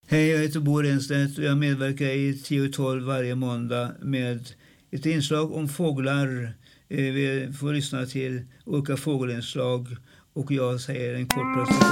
Hej, jag heter Bo Renstedt och jag medverkar i 10-12 varje måndag med ett inslag om fåglar. Vi får lyssna till olika fågelinslag och jag säger en kort presentation.